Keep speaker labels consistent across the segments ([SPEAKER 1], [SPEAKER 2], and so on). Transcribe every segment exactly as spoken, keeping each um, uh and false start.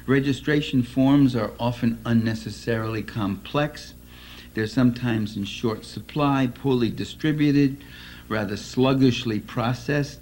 [SPEAKER 1] Registration forms are often unnecessarily complex. They're sometimes in short supply, poorly distributed, rather sluggishly processed.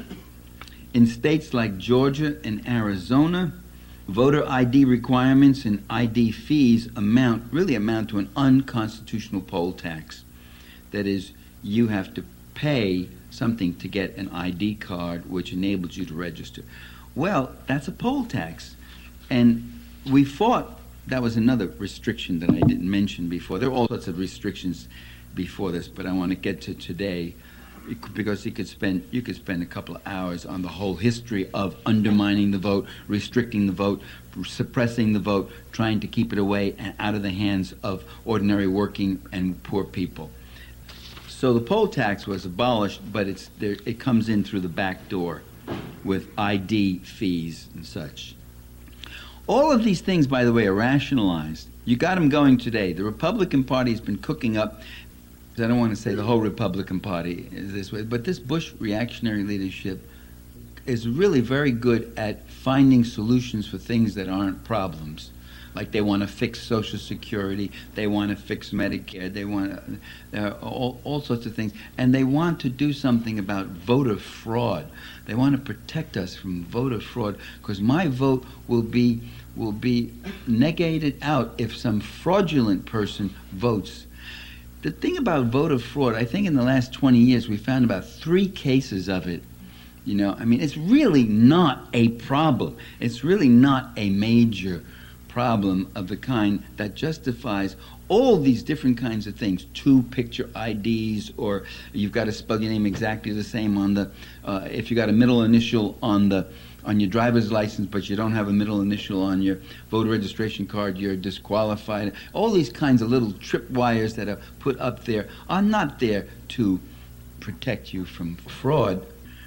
[SPEAKER 1] In states like Georgia and Arizona, voter I D requirements and I D fees amount really amount to an unconstitutional poll tax. That is, you have to pay something to get an I D card which enables you to register. Well, that's a poll tax. And we fought, that was another restriction that I didn't mention before. There are all sorts of restrictions before this, but I want to get to today because you could spend you could spend a couple of hours on the whole history of undermining the vote, restricting the vote, suppressing the vote, trying to keep it away and out of the hands of ordinary working and poor people. So the poll tax was abolished, but it's there, it comes in through the back door with I D fees and such. All of these things, by the way, are rationalized. You got them going today. The Republican Party has been cooking up, I don't want to say the whole Republican Party is this way, but this Bush reactionary leadership is really very good at finding solutions for things that aren't problems. Like they want to fix Social Security, they want to fix Medicare, they want to, uh, all, all sorts of things. And they want to do something about voter fraud. They want to protect us from voter fraud because my vote will be, will be negated out if some fraudulent person votes. The thing about voter fraud, I think in the last twenty years we found about three cases of it. You know, I mean, it's really not a problem. It's really not a major problem of the kind that justifies all these different kinds of things. Two picture I Ds, or you've got to spell your name exactly the same on the, uh, if you got a middle initial on the on your driver's license, but you don't have a middle initial on your voter registration card, you're disqualified. All these kinds of little tripwires that are put up there are not there to protect you from fraud.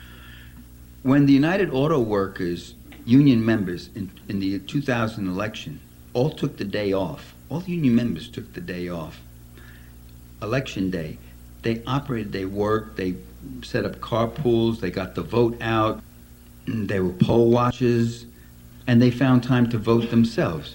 [SPEAKER 1] When the United Auto Workers union members in, in the two thousand election all took the day off, all the union members took the day off, election day, they operated, they worked, they set up carpools, they got the vote out, they were poll watchers, and they found time to vote themselves.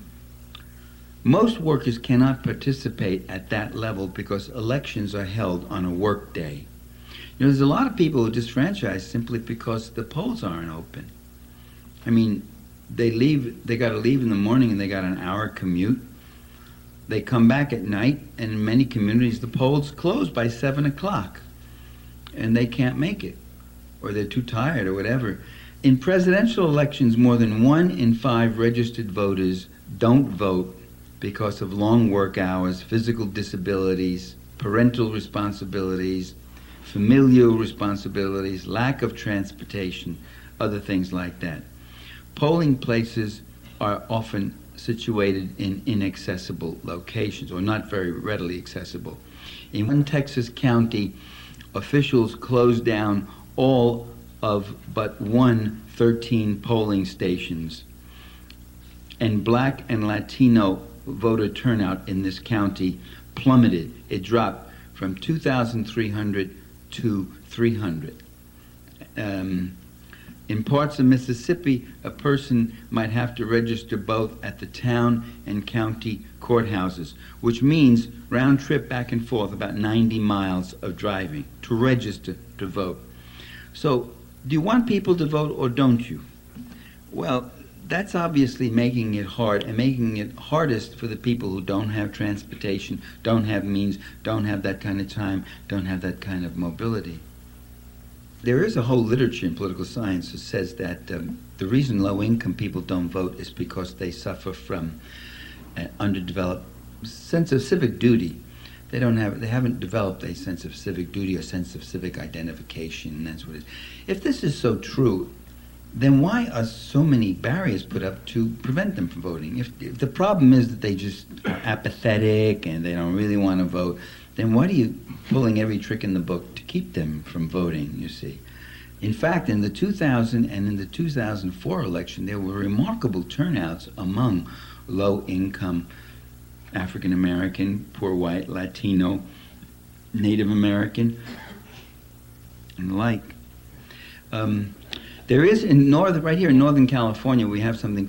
[SPEAKER 1] Most workers cannot participate at that level because elections are held on a work day. You know, there's a lot of people who are disfranchised simply because the polls aren't open. I mean, they leave, they got to leave in the morning and they got an hour commute. They come back at night, and in many communities the polls close by seven o'clock and they can't make it, or they're too tired or whatever. In presidential elections, more than one in five registered voters don't vote because of long work hours, physical disabilities, parental responsibilities, familial responsibilities, lack of transportation, other things like that. Polling places are often situated in inaccessible locations, or not very readily accessible. In one Texas county, officials closed down all of but one thirteen polling stations, and black and Latino voter turnout in this county plummeted. It dropped from two thousand three hundred to three hundred. Um, in parts of Mississippi, a person might have to register both at the town and county courthouses, which means round trip back and forth, about ninety miles of driving to register to vote. So, do you want people to vote or don't you? Well, that's obviously making it hard, and making it hardest for the people who don't have transportation, don't have means, don't have that kind of time, don't have that kind of mobility. There is a whole literature in political science that says that um, the reason low-income people don't vote is because they suffer from an underdeveloped sense of civic duty. They don't have, they haven't developed a sense of civic duty or sense of civic identification, and that's what it is. If this is so true, then why are so many barriers put up to prevent them from voting? If, if the problem is that they just are apathetic and they don't really want to vote, then why are you pulling every trick in the book to keep them from voting, you see? In fact, in the two thousand and in the two thousand four election, there were remarkable turnouts among low-income African American, poor white, Latino, Native American, and the like. Um, there is in north, right here in Northern California, we have something